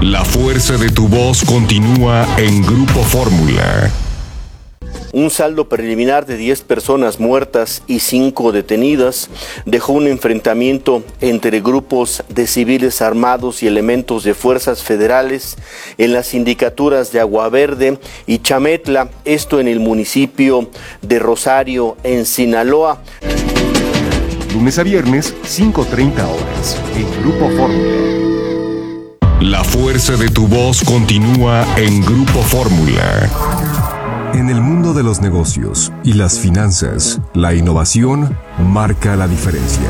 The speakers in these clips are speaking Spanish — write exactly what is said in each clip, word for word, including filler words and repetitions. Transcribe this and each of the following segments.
La fuerza de tu voz continúa en Grupo Fórmula. Un saldo preliminar de diez personas muertas y cinco detenidas dejó un enfrentamiento entre grupos de civiles armados y elementos de fuerzas federales en las sindicaturas de Agua Verde y Chametla, esto en el municipio de Rosario, en Sinaloa. Lunes a viernes, cinco treinta horas, en Grupo Fórmula. La fuerza de tu voz continúa en Grupo Fórmula. En el mundo de los negocios y las finanzas, la innovación marca la diferencia.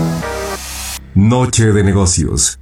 Noche de negocios.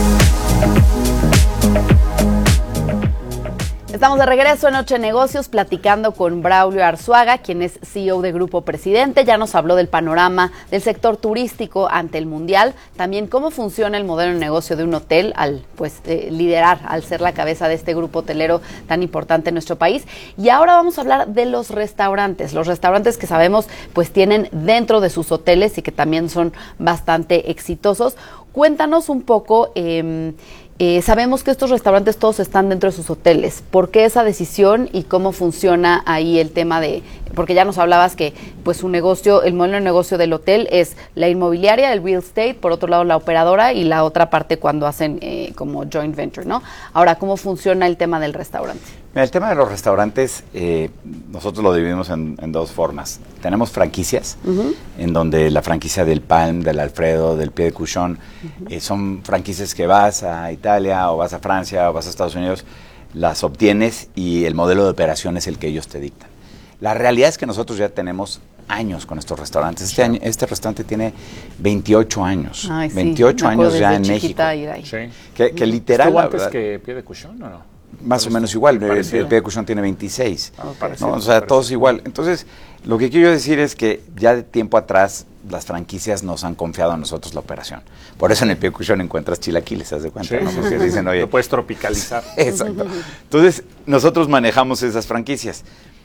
Estamos de regreso en Noche de Negocios platicando con Braulio Arzuaga, quien es C E O de Grupo Presidente. Ya nos habló del panorama del sector turístico ante el Mundial, también cómo funciona el modelo de negocio de un hotel al pues eh, liderar, al ser la cabeza de este grupo hotelero tan importante en nuestro país. Y ahora vamos a hablar de los restaurantes, los restaurantes que sabemos pues tienen dentro de sus hoteles y que también son bastante exitosos. Cuéntanos un poco... Eh, Eh, sabemos que estos restaurantes todos están dentro de sus hoteles. ¿Por qué esa decisión y cómo funciona ahí el tema de...? Porque ya nos hablabas que pues su negocio, el modelo de negocio del hotel es la inmobiliaria, el real estate, por otro lado la operadora y la otra parte cuando hacen eh, como joint venture, ¿no? Ahora, ¿cómo funciona el tema del restaurante? Mira, el tema de los restaurantes, eh, nosotros lo dividimos en, en dos formas. Tenemos franquicias, uh-huh. en donde la franquicia del Palm, del Alfredo, del Pie de Cuchón, uh-huh. eh, son franquicias que vas a Italia o vas a Francia o vas a Estados Unidos, las obtienes y el modelo de operación es el que ellos te dictan. La realidad es que nosotros ya tenemos años con estos restaurantes. Este, año, este restaurante tiene veintiocho años. Ay, sí, veintiocho años ya en México. Sí. Que, que literal... ¿Estuvo antes que Pie de Cuchón o no? Más o menos igual, el, el Pie de Cuchón tiene veintiséis, ah, parecido, ¿no? O sea, todos igual. Entonces, lo que quiero decir es que ya de tiempo atrás las franquicias nos han confiado a nosotros la operación. Por eso en el Pie de Cuchón encuentras chilaquiles, ¿te das cuenta? Sí, ¿no? sí, Porque sí, dicen, oye, lo puedes tropicalizar. Exacto. Entonces, nosotros manejamos esas franquicias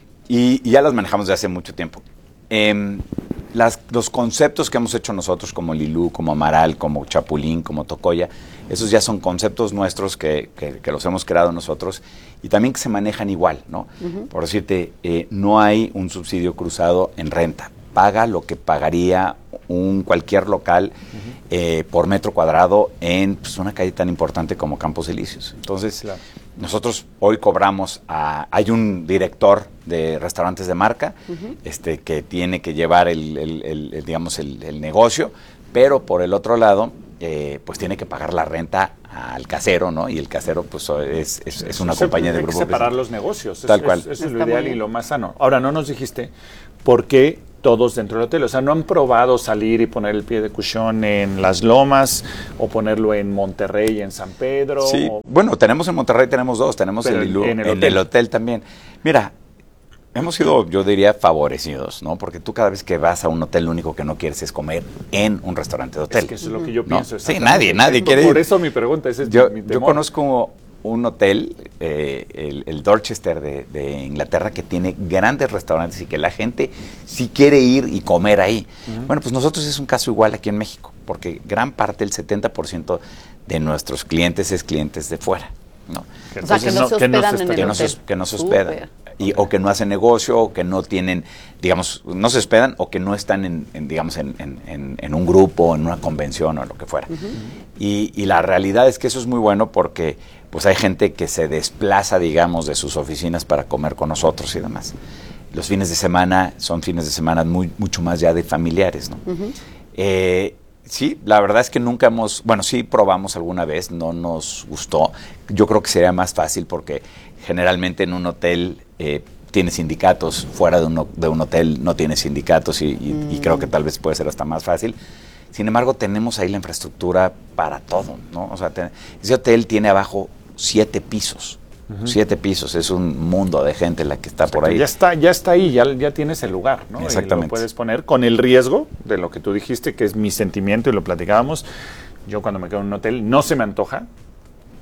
y, y ya las manejamos de hace mucho tiempo. Eh, las, los conceptos que hemos hecho nosotros como Lilú, como Amaral, como Chapulín, como Tocoya, esos ya son conceptos nuestros que, que, que los hemos creado nosotros y también que se manejan igual, ¿no? Uh-huh. Por decirte, eh, no hay un subsidio cruzado en renta. Paga lo que pagaría un cualquier local uh-huh. eh, por metro cuadrado en pues, una calle tan importante como Campos Elíseos. Entonces, claro. nosotros hoy cobramos a... Hay un director de restaurantes de marca uh-huh. este, que tiene que llevar el, el, el, el digamos, el, el negocio, pero por el otro lado... Eh, pues tiene que pagar la renta al casero, ¿no? Y el casero, pues, es, es, es una compañía de grupo. Hay que separar los negocios. Tal es, cual. Es, eso es lo ideal y lo más sano. Ahora, no nos dijiste por qué todos dentro del hotel. O sea, ¿no han probado salir y poner el Pie de Cuchón en Las Lomas o ponerlo en Monterrey, en San Pedro? Sí, o... bueno, tenemos en Monterrey, tenemos dos. Tenemos el, el, en, el, en hotel. el hotel también. Mira, hemos sido, yo diría, favorecidos, ¿no? Porque tú cada vez que vas a un hotel, lo único que no quieres es comer en un restaurante de hotel. Es que eso es lo que yo ¿no? pienso. Sí, nadie, nadie quiere ir. Por eso mi pregunta, ese es yo, mi temor. Yo conozco un hotel, eh, el, el Dorchester de, de Inglaterra, que tiene grandes restaurantes y que la gente sí quiere ir y comer ahí. Uh-huh. Bueno, pues nosotros es un caso igual aquí en México, porque gran parte, el setenta por ciento de nuestros clientes es clientes de fuera, ¿no? O sea, que no se hospedan en el que no se, que no se hospedan. Y, o que no hacen negocio, o que no tienen, digamos, no se hospedan, o que no están en, en digamos, en, en, en un grupo, en una convención o lo que fuera. Uh-huh. Y, y la realidad es que eso es muy bueno porque pues hay gente que se desplaza, digamos, de sus oficinas para comer con nosotros y demás. Los fines de semana son fines de semana muy, mucho más ya de familiares, ¿no? Uh-huh. Eh, sí, la verdad es que nunca hemos, bueno, sí probamos alguna vez, no nos gustó. Yo creo que sería más fácil porque generalmente en un hotel eh, tiene sindicatos, fuera de un, de un hotel no tiene sindicatos y, y, mm. y creo que tal vez puede ser hasta más fácil. Sin embargo, tenemos ahí la infraestructura para todo, ¿no? O sea, te, ese hotel tiene abajo siete pisos. Uh-huh. Siete pisos, es un mundo de gente la que está o sea, por ahí. Ya está, ya está ahí, ya, ya tienes el lugar, ¿no? Exactamente. Y lo puedes poner con el riesgo de lo que tú dijiste, que es mi sentimiento y lo platicábamos. Yo cuando me quedo en un hotel no se me antoja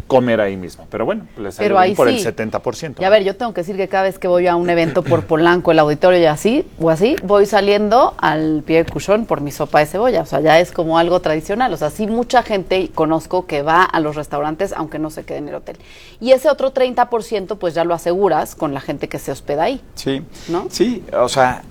comer ahí mismo. Pero bueno, les salió Pero ahí bien por sí. el setenta por ciento. Y a ver, yo tengo que decir que cada vez que voy a un evento por Polanco, el auditorio y así, o así, voy saliendo al pie de cuchón por mi sopa de cebolla. O sea, ya es como algo tradicional. O sea, sí mucha gente conozco que va a los restaurantes aunque no se quede en el hotel. Y ese otro treinta por ciento pues ya lo aseguras con la gente que se hospeda ahí. Sí, ¿no? Sí, o sea,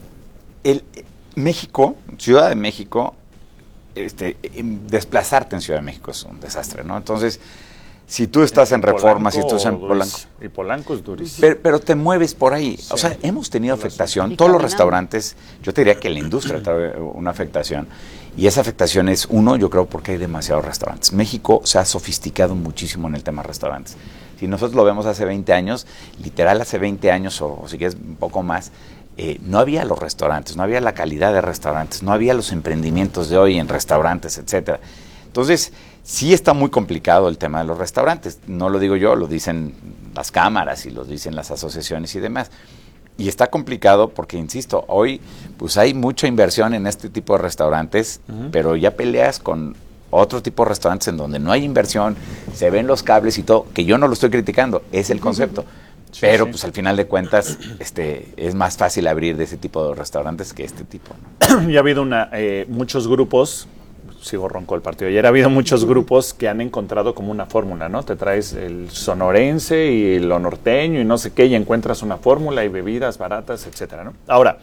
el México, Ciudad de México, este, desplazarte en Ciudad de México es un desastre, ¿no? Entonces, si tú estás en, en Reforma, si tú estás en Polanco. Y Polanco es durísimo. Pero, pero te mueves por ahí. Sí. O sea, hemos tenido afectación. Todos los restaurantes, yo te diría que la industria trae una afectación. Y esa afectación es, uno, yo creo, porque hay demasiados restaurantes. México se ha sofisticado muchísimo en el tema de restaurantes. Si nosotros lo vemos hace veinte años, literal hace veinte años, o, o si quieres un poco más, Eh, no había los restaurantes, no había la calidad de restaurantes, no había los emprendimientos de hoy en restaurantes, etcétera. Entonces, sí está muy complicado el tema de los restaurantes. No lo digo yo, lo dicen las cámaras y lo dicen las asociaciones y demás. Y está complicado porque, insisto, hoy pues hay mucha inversión en este tipo de restaurantes, uh-huh. pero ya peleas con otro tipo de restaurantes en donde no hay inversión, se ven los cables y todo, que yo no lo estoy criticando, es el concepto. Sí, pero sí. pues al final de cuentas este es más fácil abrir de ese tipo de restaurantes que este tipo, ¿no? Y ha habido una eh, muchos grupos, sigo ronco el partido, ayer ha habido muchos grupos que han encontrado como una fórmula, ¿no? Te traes el sonorense y lo norteño y no sé qué, y encuentras una fórmula y bebidas baratas, etcétera, ¿no? Ahora,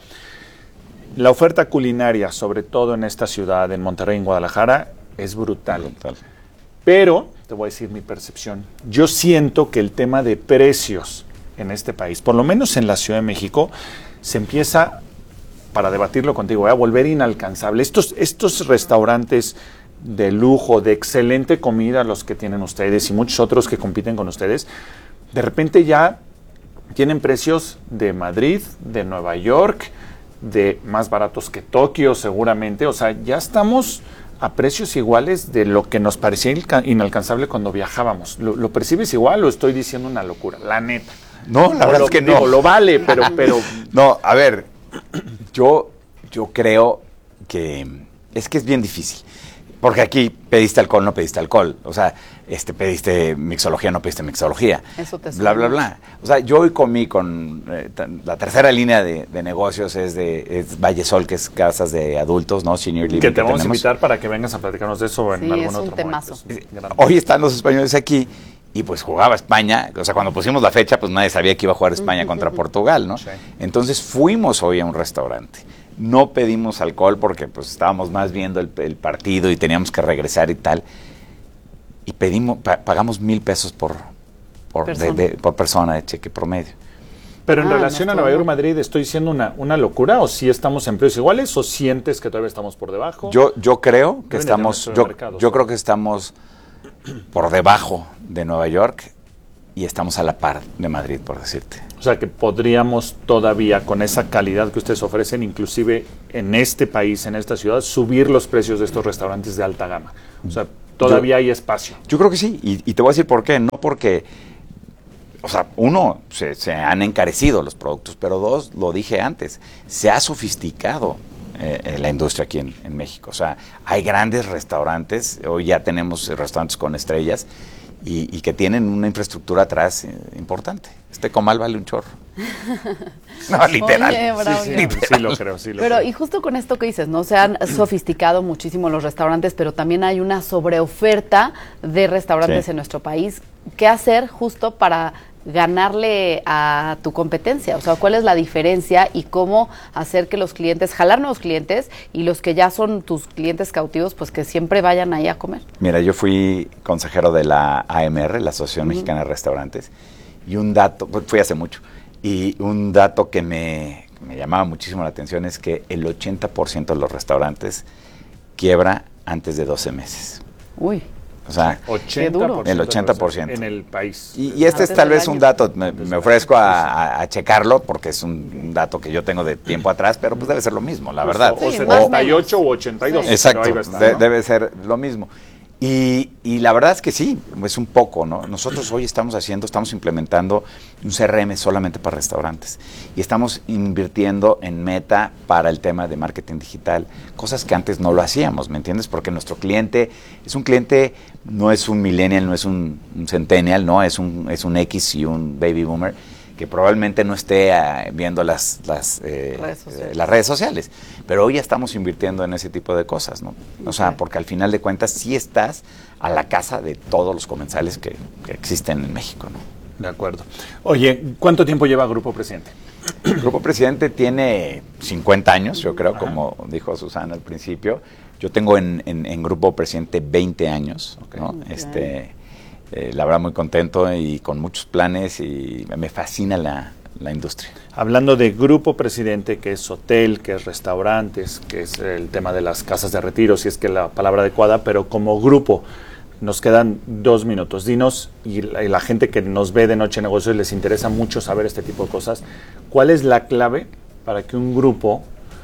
la oferta culinaria, sobre todo en esta ciudad, en Monterrey, en Guadalajara, es brutal. brutal. Pero, te voy a decir mi percepción, yo siento que el tema de precios en este país, por lo menos en la Ciudad de México, se empieza, para debatirlo contigo, a volver inalcanzable. Estos, estos restaurantes de lujo, de excelente comida, los que tienen ustedes y muchos otros que compiten con ustedes, de repente ya tienen precios de Madrid, de Nueva York, de más baratos que Tokio seguramente. O sea, ya estamos a precios iguales de lo que nos parecía inalcanzable cuando viajábamos. ¿Lo, lo percibes igual o estoy diciendo una locura? La neta. No, la verdad lo, es que digo, no. Lo vale, pero, pero... No, a ver, yo, yo creo que es que es bien difícil. Porque aquí pediste alcohol, no pediste alcohol. O sea, este, pediste mixología, no pediste mixología. Eso te bla, bla, bla. O sea, yo hoy comí con... Eh, la tercera línea de, de negocios es de es Vallesol, que es casas de adultos, ¿no? Senior Living. Que te que vamos tenemos. a invitar para que vengas a platicarnos de eso en sí, algún es un otro temazo. momento. Es Hoy están los españoles aquí y pues jugaba España. O sea, cuando pusimos la fecha, pues nadie sabía que iba a jugar España contra Portugal, ¿no? Sí. Entonces fuimos hoy a un restaurante. No pedimos alcohol porque pues estábamos más viendo el, el partido y teníamos que regresar y tal. Y pedimos, pa, pagamos mil pesos por, por, persona. De, de, por persona de cheque promedio. Pero en ah, relación no a Nueva York, Madrid, ¿estoy diciendo una, una locura? ¿O si sí estamos en precios iguales? ¿O sientes que todavía estamos por debajo? Yo, yo creo que Deben estamos, yo, yo creo que estamos por debajo de Nueva York y estamos a la par de Madrid, por decirte. O sea, que podríamos todavía, con esa calidad que ustedes ofrecen, inclusive en este país, en esta ciudad, subir los precios de estos restaurantes de alta gama. O sea, todavía yo, hay espacio. Yo creo que sí, y, y te voy a decir por qué. No porque, o sea, uno, se, se han encarecido los productos, pero dos, lo dije antes, se ha sofisticado eh, la industria aquí en, en México. O sea, hay grandes restaurantes, hoy ya tenemos restaurantes con estrellas, Y, y que tienen una infraestructura atrás eh, importante. Este comal vale un chorro. No, literal. Oye, sí, sí, literal. sí lo creo, sí lo pero, creo. y justo con esto que dices, ¿no? Se han sofisticado muchísimo los restaurantes, pero también hay una sobreoferta de restaurantes sí. en nuestro país. ¿Qué hacer justo para ganarle a tu competencia? O sea, ¿cuál es la diferencia y cómo hacer que los clientes, jalar nuevos clientes y los que ya son tus clientes cautivos, pues que siempre vayan ahí a comer? Mira, yo fui consejero de la A M R, la Asociación uh-huh. Mexicana de Restaurantes, y un dato, fui hace mucho, y un dato que me, me llamaba muchísimo la atención es que el ochenta por ciento de los restaurantes quiebra antes de doce meses. Uy. O sea, ochenta por ciento el ochenta por ciento. En el país. Y, y este es tal vez un dato, me, me ofrezco a, a, a checarlo porque es un dato que yo tengo de tiempo atrás, pero pues debe ser lo mismo, la verdad. O setenta y ocho o ochenta y dos. Sí. Exacto, de, ¿no? Debe ser lo mismo. Y, y la verdad es que sí, es un poco, ¿no? Nosotros hoy estamos haciendo, estamos implementando un C R M solamente para restaurantes y estamos invirtiendo en Meta para el tema de marketing digital, cosas que antes no lo hacíamos, ¿me entiendes? Porque nuestro cliente es un cliente, no es un millennial, no es un, un centennial, ¿no? Es un, es un X y un baby boomer que probablemente no esté uh, viendo las, las, eh, redes eh, las redes sociales. Pero hoy ya estamos invirtiendo en ese tipo de cosas, ¿no? O sea, porque al final de cuentas sí estás a la casa de todos los comensales que, que existen en México, ¿no? De acuerdo. Oye, ¿cuánto tiempo lleva Grupo Presidente? Grupo Presidente tiene cincuenta años, yo creo, Ajá. como dijo Susana al principio. Yo tengo en, en, en Grupo Presidente veinte años, okay. ¿no? Okay. Este... Eh, la verdad muy contento y con muchos planes y me fascina la, la industria. Hablando de Grupo Presidente, que es hotel, que es restaurantes, que es el tema de las casas de retiro, si es que la palabra adecuada, pero como grupo, nos quedan dos minutos. Dinos, y la, y la gente que nos ve de Noche de Negocios les interesa mucho saber este tipo de cosas, ¿cuál es la clave para que un grupo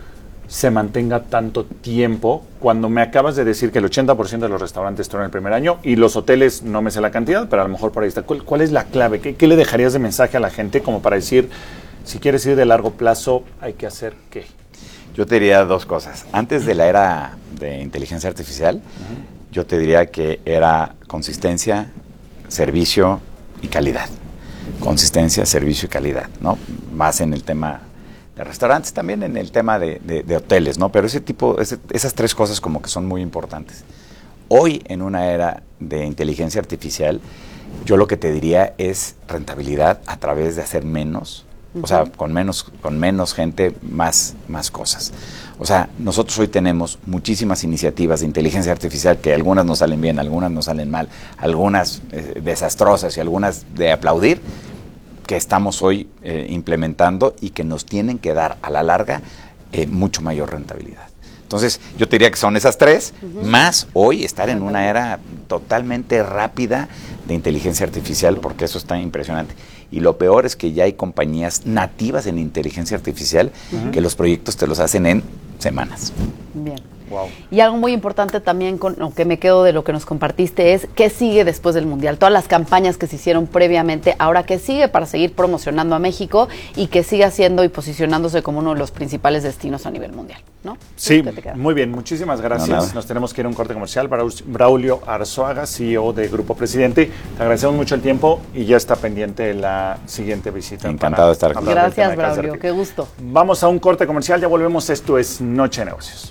se mantenga tanto tiempo, cuando me acabas de decir que el ochenta por ciento de los restaurantes estuvieron el primer año y los hoteles, no me sé la cantidad, pero a lo mejor por ahí está? ¿Cuál, cuál es la clave? ¿Qué, ¿Qué le dejarías de mensaje a la gente como para decir, si quieres ir de largo plazo, hay que hacer qué? Yo te diría dos cosas. Antes de la era de inteligencia artificial, uh-huh. yo te diría que era consistencia, servicio y calidad. Consistencia, servicio y calidad, ¿no? Más en el tema de restaurantes, también en el tema de, de, de hoteles, ¿no? Pero ese tipo, ese, esas tres cosas como que son muy importantes. Hoy, en una era de inteligencia artificial, yo lo que te diría es rentabilidad a través de hacer menos, uh-huh. o sea, con menos, con menos gente, más, más cosas. O sea, nosotros hoy tenemos muchísimas iniciativas de inteligencia artificial que algunas nos salen bien, algunas nos salen mal, algunas eh, desastrosas y algunas de aplaudir, que estamos hoy eh, implementando y que nos tienen que dar a la larga eh, mucho mayor rentabilidad. Entonces, yo te diría que son esas tres, uh-huh. más hoy estar en una era totalmente rápida de inteligencia artificial, porque eso está impresionante. Y lo peor es que ya hay compañías nativas en inteligencia artificial uh-huh. que los proyectos te los hacen en semanas. Bien. Wow. Y algo muy importante también con lo que me quedo de lo que nos compartiste es qué sigue después del Mundial, todas las campañas que se hicieron previamente, ahora qué sigue para seguir promocionando a México y que siga siendo y posicionándose como uno de los principales destinos a nivel mundial, ¿no? Sí, muy bien, muchísimas gracias. No, nos tenemos que ir a un corte comercial. Para Braulio Arzuaga, C E O de Grupo Presidente, te agradecemos mucho el tiempo y ya está pendiente la siguiente visita. Encantado de estar con nosotros. Gracias, Braulio, qué gusto. Vamos a un corte comercial, ya volvemos. Esto es Noche de Negocios.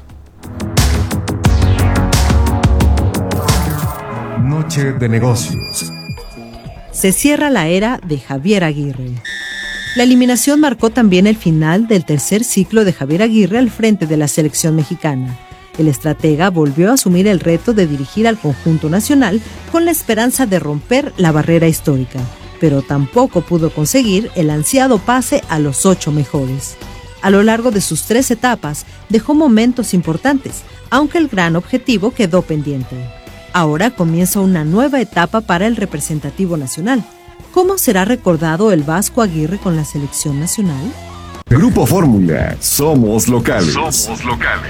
Noche de Negocios. Se cierra la era de Javier Aguirre. La eliminación marcó también el final del tercer ciclo de Javier Aguirre al frente de la selección mexicana. El estratega volvió a asumir el reto de dirigir al conjunto nacional con la esperanza de romper la barrera histórica, pero tampoco pudo conseguir el ansiado pase a los ocho mejores. A lo largo de sus tres etapas dejó momentos importantes, aunque el gran objetivo quedó pendiente. Ahora comienza una nueva etapa para el representativo nacional. ¿Cómo será recordado el Vasco Aguirre con la selección nacional? Grupo Fórmula, somos locales. Somos locales.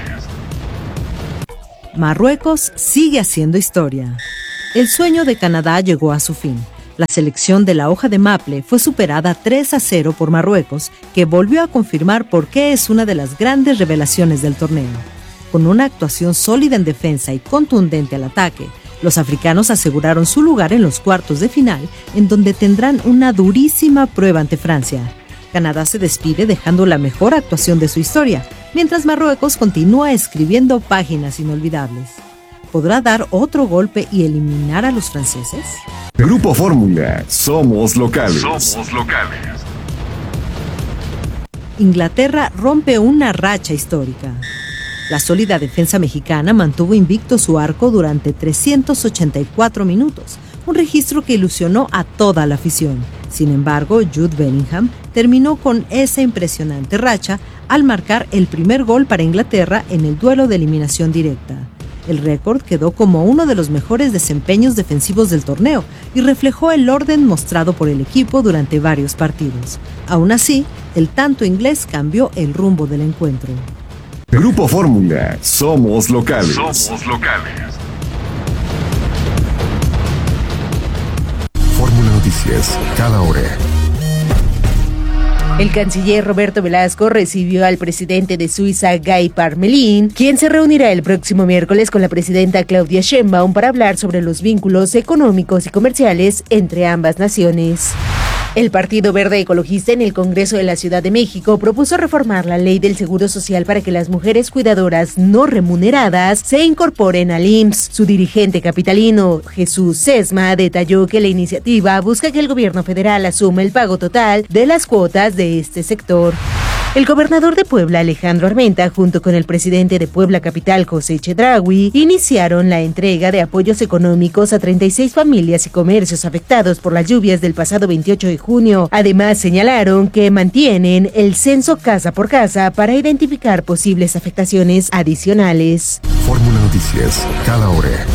Marruecos sigue haciendo historia. El sueño de Canadá llegó a su fin. La selección de la hoja de maple fue superada tres a cero por Marruecos, que volvió a confirmar por qué es una de las grandes revelaciones del torneo. Con una actuación sólida en defensa y contundente al ataque, los africanos aseguraron su lugar en los cuartos de final, en donde tendrán una durísima prueba ante Francia. Canadá se despide dejando la mejor actuación de su historia, mientras Marruecos continúa escribiendo páginas inolvidables. ¿Podrá dar otro golpe y eliminar a los franceses? Grupo Fórmula, somos locales. Somos locales. Inglaterra rompe una racha histórica. La sólida defensa mexicana mantuvo invicto su arco durante trescientos ochenta y cuatro minutos, un registro que ilusionó a toda la afición. Sin embargo, Jude Bellingham terminó con esa impresionante racha al marcar el primer gol para Inglaterra en el duelo de eliminación directa. El récord quedó como uno de los mejores desempeños defensivos del torneo y reflejó el orden mostrado por el equipo durante varios partidos. Aún así, el tanto inglés cambió el rumbo del encuentro. Grupo Fórmula, somos locales. Somos locales. noticias, cada hora. El canciller Roberto Velasco recibió al presidente de Suiza, Guy Parmelin, quien se reunirá el próximo miércoles con la presidenta Claudia Sheinbaum para hablar sobre los vínculos económicos y comerciales entre ambas naciones. El Partido Verde Ecologista en el Congreso de la Ciudad de México propuso reformar la ley del Seguro Social para que las mujeres cuidadoras no remuneradas se incorporen al I M S S. Su dirigente capitalino, Jesús Sesma, detalló que la iniciativa busca que el gobierno federal asuma el pago total de las cuotas de este sector. El gobernador de Puebla, Alejandro Armenta, junto con el presidente de Puebla Capital, José Chedraui, iniciaron la entrega de apoyos económicos a treinta y seis familias y comercios afectados por las lluvias del pasado veintiocho de junio. Además, señalaron que mantienen el censo casa por casa para identificar posibles afectaciones adicionales. Fórmula Noticias, cada hora.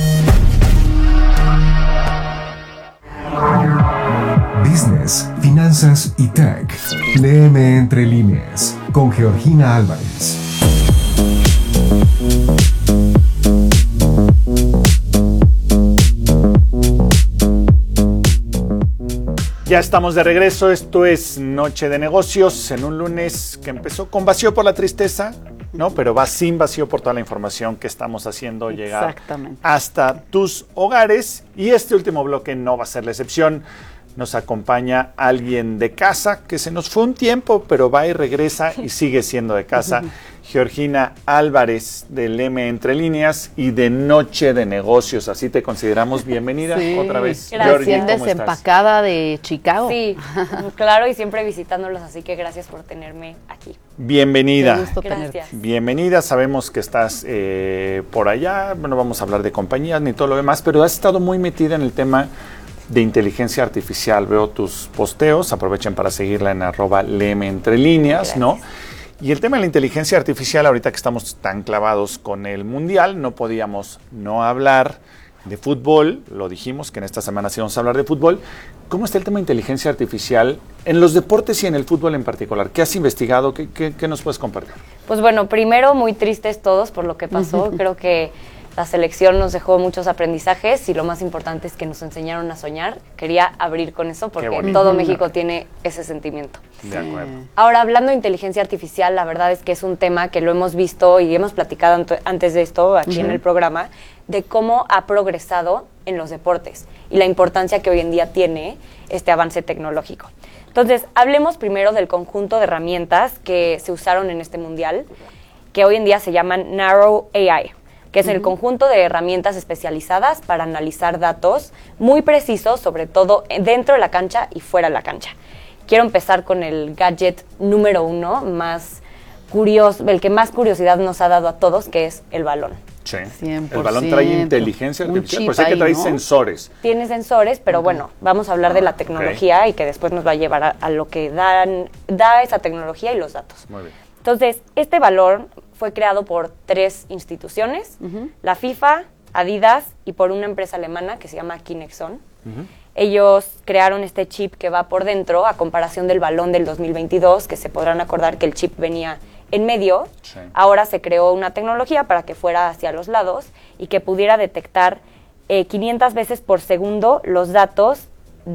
Business, finanzas y tech. Léeme entre líneas con Georgina Álvarez. Ya estamos de regreso, esto es Noche de Negocios, en un lunes que empezó con vacío por la tristeza, ¿no? Pero va sin vacío por toda la información que estamos haciendo llegar hasta tus hogares. Y este último bloque no va a ser la excepción. Nos acompaña alguien de casa que se nos fue un tiempo, pero va y regresa y sigue siendo de casa. Georgina Álvarez, de Léeme entre líneas y de Noche de Negocios. Así te consideramos. Bienvenida sí. otra vez. Recién desempacada de Chicago. Sí, claro, y siempre visitándolos, así que gracias por tenerme aquí. Bienvenida. Qué gusto Gracias. tenerte. Bienvenida. Sabemos que estás eh, por allá. No vamos a hablar de compañías ni todo lo demás, pero has estado muy metida en el tema de inteligencia artificial. Veo tus posteos, aprovechen para seguirla en arroba Léeme entre líneas, ¿no? Y el tema de la inteligencia artificial, ahorita que estamos tan clavados con el Mundial, no podíamos no hablar de fútbol. Lo dijimos que en esta semana sí vamos a hablar de fútbol. ¿Cómo está el tema de inteligencia artificial en los deportes y en el fútbol en particular? ¿Qué has investigado? ¿Qué, qué, qué nos puedes compartir? Pues bueno, primero muy tristes todos por lo que pasó. Creo que la selección nos dejó muchos aprendizajes y lo más importante es que nos enseñaron a soñar. Quería abrir con eso porque todo México tiene ese sentimiento. De acuerdo. Ahora, hablando de inteligencia artificial, la verdad es que es un tema que lo hemos visto y hemos platicado antes de esto aquí uh-huh. en el programa, de cómo ha progresado en los deportes y la importancia que hoy en día tiene este avance tecnológico. Entonces, hablemos primero del conjunto de herramientas que se usaron en este mundial, que hoy en día se llaman Narrow A I, que es uh-huh. el conjunto de herramientas especializadas para analizar datos muy precisos, sobre todo dentro de la cancha y fuera de la cancha. Quiero empezar con el gadget número uno, más curioso, el que más curiosidad nos ha dado a todos, que es el balón. Sí. cien por ciento. El balón trae inteligencia artificial, pues hay que traer ¿no? sensores. Tiene sensores, pero uh-huh. bueno, vamos a hablar de la tecnología okay. y que después nos va a llevar a, a lo que dan, da esa tecnología y los datos. Muy bien. Entonces, este balón fue creado por tres instituciones, uh-huh. la FIFA, Adidas y por una empresa alemana que se llama Kinexon. Uh-huh. Ellos crearon este chip que va por dentro, a comparación del balón del dos mil veintidós, que se podrán acordar que el chip venía en medio. Sí. Ahora se creó una tecnología para que fuera hacia los lados y que pudiera detectar eh, quinientas veces por segundo los datos